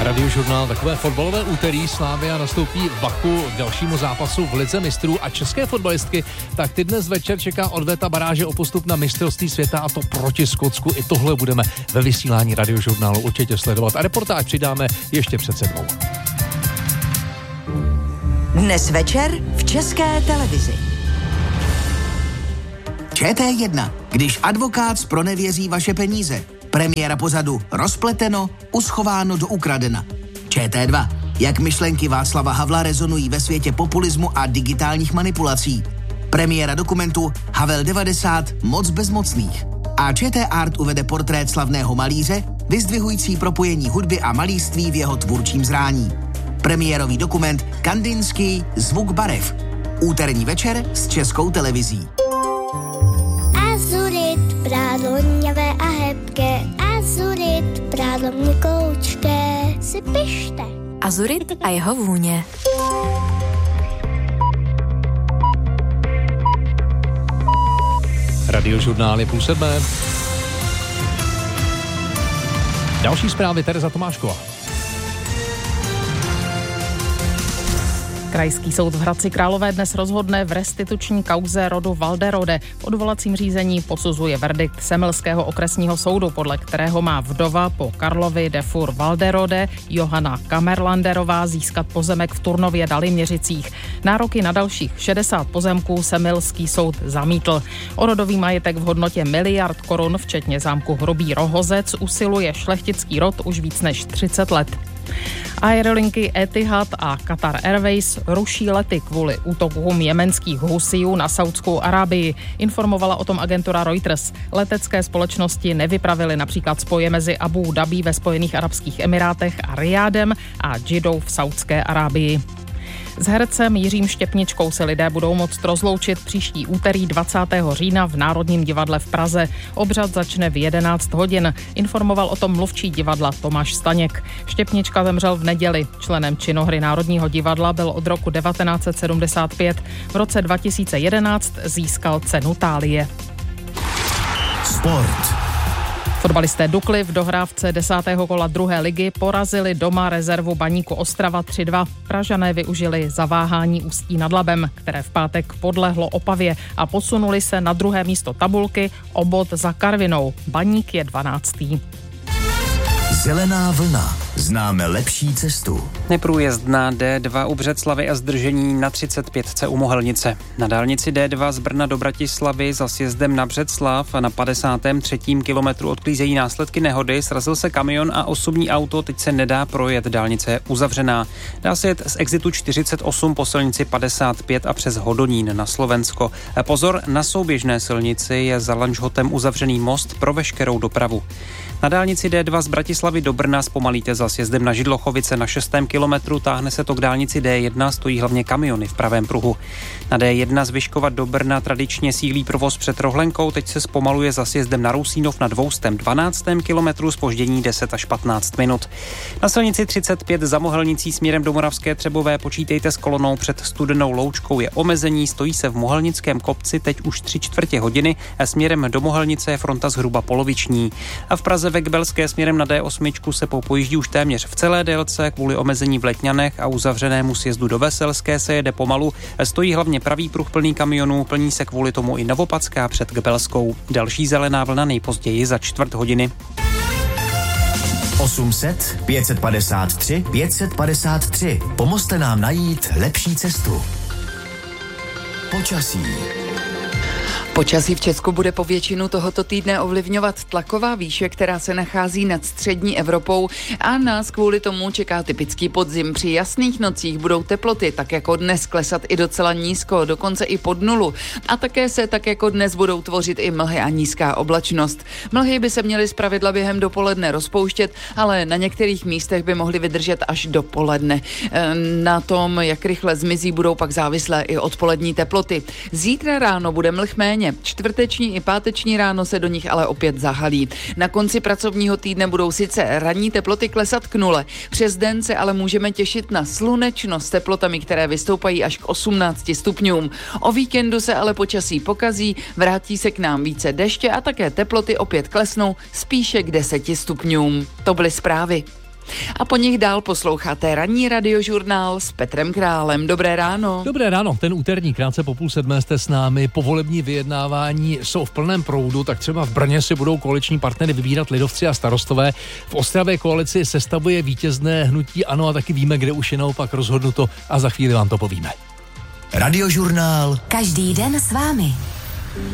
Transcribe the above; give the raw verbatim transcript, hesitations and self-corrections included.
Radiožurnál, takové fotbalové úterý. Slavia nastoupí v Baku k dalšímu zápasu v Lize mistrů a české fotbalistky, tak ty dnes večer čeká odveta baráže o postup na mistrovství světa, a to proti Skotsku. I tohle budeme ve vysílání Radiožurnálu určitě sledovat a reportáž přidáme ještě před sedmou. Dnes večer v České televizi. Č T jedna. Když advokát zpronevěří vaše peníze. Premiéra pozadu rozpleteno, uschováno do ukradena. Č T dva. Jak myšlenky Václava Havla rezonují ve světě populismu a digitálních manipulací. Premiéra dokumentu Havel devadesát. Moc bezmocných. A ČT Art uvede portrét slavného malíře, vyzdvihující propojení hudby a malířství v jeho tvůrčím zrání. Premiérový dokument Kandinský zvuk barev. Úterní večer s Českou televizí. Azurit, prádlo hněvé a hebké, azurit, prádlo měkoučké, si pište. Azurit a jeho vůně. Radiožurnál je půl sedmé. Další zprávy Tereza Tomášková. Krajský soud v Hradci Králové dnes rozhodne v restituční kauze rodu Walderode. V odvolacím řízení posuzuje verdikt Semilského okresního soudu, podle kterého má vdova po Karlovi de Fur Walderode Johana Kamerlanderová získat pozemek v Turnově Daliměřicích. Nároky na dalších šedesát pozemků Semilský soud zamítl. O rodový majetek v hodnotě miliard korun, včetně zámku Hrubý Rohozec, usiluje šlechtický rod už víc než třicet let. Aerolinky Etihad a Qatar Airways ruší lety kvůli útokům jemenských Husijů na Saudskou Arábii. Informovala o tom agentura Reuters. Letecké společnosti nevypravily například spoje mezi Abu Dhabí ve Spojených arabských emirátech a Rijádem a Džidou v Saudské Arábii. S hercem Jiřím Štěpničkou se lidé budou moct rozloučit příští úterý dvacátého října v Národním divadle v Praze. Obřad začne v jedenáct hodin. Informoval o tom mluvčí divadla Tomáš Staněk. Štěpnička zemřel v neděli. Členem činohry Národního divadla byl od roku devatenáct set sedmdesát pět. V roce dva tisíce jedenáct získal cenu Thálie. Sport. Fotbalisté Dukly v dohrávce desátého kola druhé ligy porazili doma rezervu Baníku Ostrava tři dva. Pražané využili zaváhání Ústí nad Labem, které v pátek podlehlo Opavě, a posunuli se na druhé místo tabulky o bod za Karvinou. Baník je dvanáctý. Zelená vlna. Známe lepší cestu. Neprůjezdná D dva u Břeclavy a zdržení na třicet pět u Mohelnice. Na dálnici D dva z Brna do Bratislavy za sjezdem na Břeclav a na padesátém třetím kilometru odklízejí následky nehody. Srazil se kamion a osobní auto, teď se nedá projet, dálnice je uzavřená. Dá se jet z exitu čtyřicet osm po silnici padesát pět a přes Hodonín na Slovensko. Pozor, na souběžné silnici je za Lanžhotem uzavřený most pro veškerou dopravu. Na dálnici D dva z Bratislavy do Brna zpomalíte za sjezdem na Židlochovice na šestém kilometru, táhne se to k dálnici D jedna, stojí hlavně kamiony v pravém pruhu. Na D jedna z Vyškova do Brna tradičně sílí provoz před Rohlenkou, teď se zpomaluje za sjezdem na Rusínov na dvoustém dvanáctém kilometru, zpoždění deset až patnáct minut. Na silnici třicet pět za Mohelnicí směrem do Moravské Třebové počítejte s kolonou před Studenou Loučkou, je omezení, stojí se v Mohelnickém kopci teď už tři čtvrtě hodiny a směrem do Mohelnice je fronta zhruba poloviční. A v Praze ve Kbelské směrem na D osm se popojíždí už téměř v celé délce, kvůli omezení v Letňanech a uzavřenému sjezdu do Veselské se jede pomalu. Stojí hlavně pravý pruh plný kamionů, plní se kvůli tomu i Novopadská před Kbelskou. Další zelená vlna nejpozději za čtvrt hodiny. osm set, pět set padesát tři, pět set padesát tři. Pomozte nám najít lepší cestu. Počasí. Počasí v Česku bude po většinu tohoto týdne ovlivňovat tlaková výše, která se nachází nad střední Evropou, a nás kvůli tomu čeká typický podzim. Při jasných nocích budou teploty tak jako dnes klesat i docela nízko, dokonce i pod nulu. A také se tak jako dnes budou tvořit i mlhy a nízká oblačnost. Mlhy by se měly zpravidla během dopoledne rozpouštět, ale na některých místech by mohly vydržet až do poledne. Na tom, jak rychle zmizí, budou pak závislé i odpolední teploty. Zítra ráno bude mlh méně. Čtvrteční i páteční ráno se do nich ale opět zahalí. Na konci pracovního týdne budou sice ranní teploty klesat k nule. Přes den se ale můžeme těšit na slunečno s teplotami, které vystoupají až k osmnácti stupňům. O víkendu se ale počasí pokazí, vrátí se k nám více deště a také teploty opět klesnou spíše k deseti stupňům. To byly zprávy. A po nich dál posloucháte ranní radiožurnál s Petrem Králem. Dobré ráno. Dobré ráno, ten úterní krátce po půl sedmé jste s námi. Povolební vyjednávání jsou v plném proudu, tak třeba v Brně si budou koaliční partnery vybírat lidovci a starostové. V Ostravě koalici sestavuje vítězné hnutí ANO a taky víme, kde už je naopak rozhodnuto a za chvíli vám to povíme. Radiožurnál. Každý den s vámi.